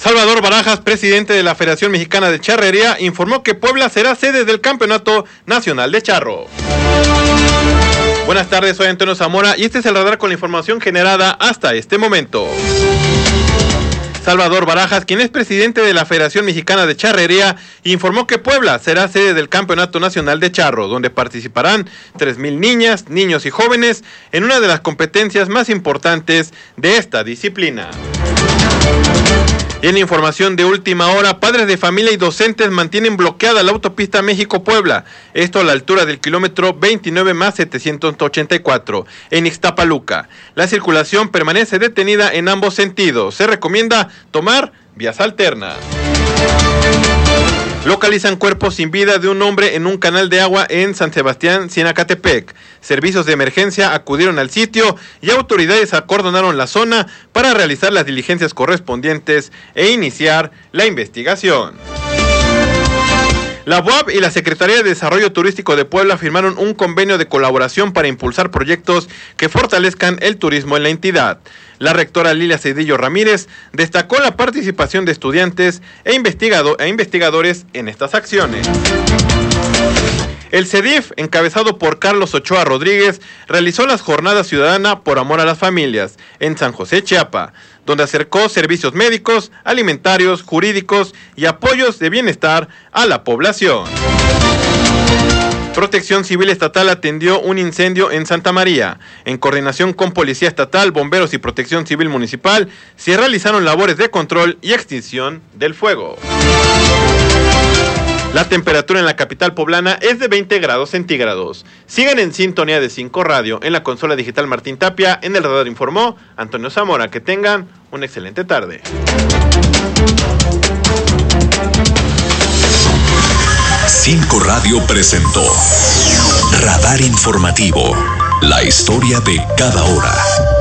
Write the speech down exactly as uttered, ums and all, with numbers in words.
Salvador Barajas, presidente de la Federación Mexicana de Charrería, informó que Puebla será sede del Campeonato Nacional de Charro. Buenas tardes, soy Antonio Zamora y este es el radar con la información generada hasta este momento. Salvador Barajas, quien es presidente de la Federación Mexicana de Charrería, informó que Puebla será sede del Campeonato Nacional de Charro, donde participarán tres mil niñas, niños y jóvenes en una de las competencias más importantes de esta disciplina. Y en información de última hora, padres de familia y docentes mantienen bloqueada la autopista México-Puebla, esto a la altura del kilómetro veintinueve más setecientos ochenta y cuatro, en Ixtapaluca. La circulación permanece detenida en ambos sentidos. Se recomienda tomar vías alternas. Localizan cuerpos sin vida de un hombre en un canal de agua en San Sebastián, Cienacatepec. Servicios de emergencia acudieron al sitio y autoridades acordonaron la zona para realizar las diligencias correspondientes e iniciar la investigación. La U A B y la Secretaría de Desarrollo Turístico de Puebla firmaron un convenio de colaboración para impulsar proyectos que fortalezcan el turismo en la entidad. La rectora Lilia Cedillo Ramírez destacó la participación de estudiantes e, investigado, e investigadores en estas acciones. El CEDIF, encabezado por Carlos Ochoa Rodríguez, realizó las jornadas ciudadana por amor a las familias en San José, Chiapas, donde acercó servicios médicos, alimentarios, jurídicos y apoyos de bienestar a la población. Protección Civil Estatal atendió un incendio en Santa María. En coordinación con Policía Estatal, Bomberos y Protección Civil Municipal, se realizaron labores de control y extinción del fuego. La temperatura en la capital poblana es de veinte grados centígrados. Sigan en sintonía de cinco Radio, en la consola digital Martín Tapia, en el radar informó Antonio Zamora. Que tengan una excelente tarde. cinco Radio presentó Radar Informativo, la historia de cada hora.